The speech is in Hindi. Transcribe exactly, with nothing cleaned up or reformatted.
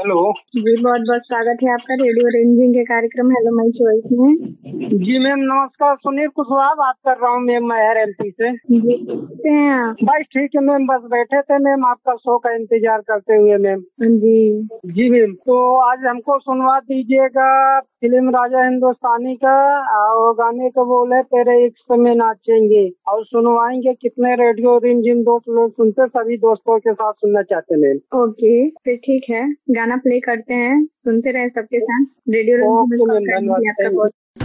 हेलो जी, बहुत बहुत स्वागत है आपका रेडियो रेंजिंग के कार्यक्रम हेलो माय चॉइस में। जी मैम नमस्कार, सुनील कुशवाहा बात कर रहा हूँ मैम, महर एमपी से। जी कैसे हैं आप? बस ठीक है मैम, बस बैठे थे मैम आपका शो का इंतजार करते हुए मैम। जी जी मैम, तो आज हमको सुनवा दीजिएगा फिल्म राजा हिंदुस्तानी का, और गाने का बोले तेरे इश्क में नाचेंगे, और सुनवाएंगे कितने रेडियो रेंजिंग दोस्त लोग सुनते, सभी दोस्तों के साथ सुनना चाहते मैम। ओके फिर ठीक है, गाना प्ले करते हैं, सुनते रहे सबके साथ। रेडियो ओके मैम, रेंजिंग धन्यवाद। आपका बहुत